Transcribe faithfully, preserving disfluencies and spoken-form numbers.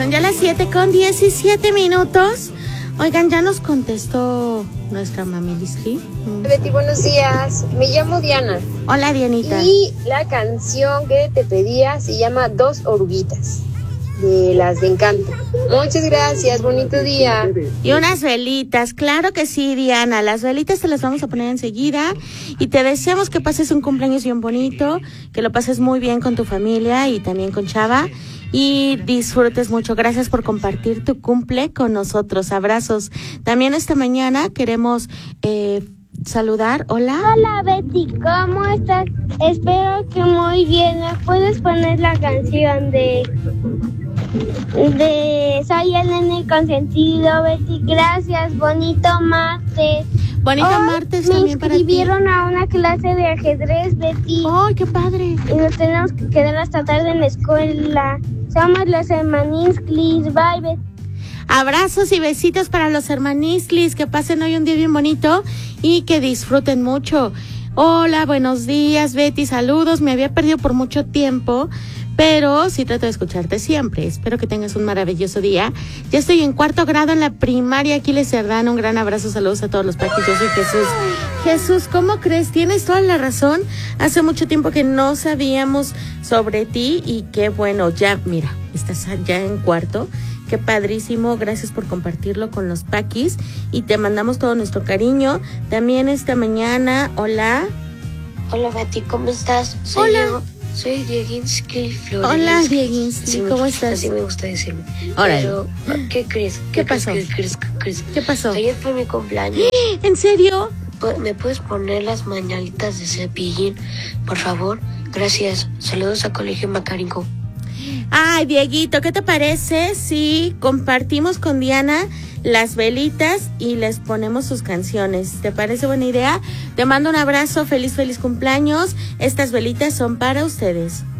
Son ya las siete con diecisiete minutos. Oigan, ya nos contestó nuestra mami Lisli. Betty, buenos días. Me llamo Diana. Hola, Dianita. Y la canción que te pedía se llama Dos Oruguitas, de las de Encanto. Muchas gracias, bonito día. Y unas velitas, claro que sí, Diana. Las velitas te las vamos a poner enseguida. Y te deseamos que pases un cumpleaños bien bonito, que lo pases muy bien con tu familia y también con Chava. Y disfrutes mucho. Gracias por compartir tu cumple con nosotros. Abrazos. También esta mañana queremos eh, saludar. Hola. Hola Betty, ¿cómo estás? Espero que muy bien. ¿Me puedes poner la canción de de Soy el nene consentido, Betty? Gracias, bonito martes. Bonito Hoy martes también para ti. Me inscribieron a una clase de ajedrez, Betty. ¡Ay, qué padre! Y nos tenemos que quedar hasta tarde en la escuela. Somos los hermanisclis. Bye, Betty. Abrazos y besitos para los hermanisclis. Que pasen hoy un día bien bonito y que disfruten mucho. Hola, buenos días, Betty. Saludos. Me había perdido por mucho tiempo, pero sí trato de escucharte siempre. Espero que tengas un maravilloso día. Ya estoy en cuarto grado en la primaria Aquiles Cerdán. Un gran abrazo, saludos a todos los paquis. Yo soy Jesús. Jesús, ¿cómo crees? Tienes toda la razón. Hace mucho tiempo que no sabíamos sobre ti y qué bueno. Ya, mira, estás ya en cuarto. Qué padrísimo. Gracias por compartirlo con los paquis. Y te mandamos todo nuestro cariño. También esta mañana, hola. Hola, Betty, ¿cómo estás? Soy Hola. Yo. Soy Dieguinsky Flores. Hola, Dieguinsky, ¿cómo estás? Así me gusta decirme. Órale. Pero, ¿qué crees? ¿Qué ¿Qué pasó? crees? ¿Qué crees? ¿Qué crees? ¿Qué pasó? Ayer fue mi cumpleaños. ¿En serio? ¿Me puedes poner las mañanitas de Cepillín, por favor? Gracias. Saludos a Colegio Macarinco. Ay, Dieguito, ¿qué te parece si compartimos con Diana las velitas y les ponemos sus canciones? ¿Te parece buena idea? Te mando un abrazo, feliz, feliz cumpleaños. Estas velitas son para ustedes.